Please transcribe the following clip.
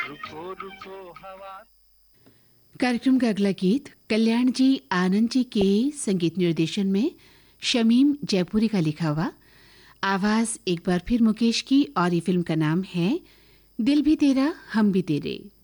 रुको रुको हवा। कार्यक्रम का अगला गीत कल्याण जी आनंद जी के संगीत निर्देशन में शमीम जयपुरी का लिखा हुआ, आवाज एक बार फिर मुकेश की, और ये फिल्म का नाम है दिल भी तेरा हम भी तेरे।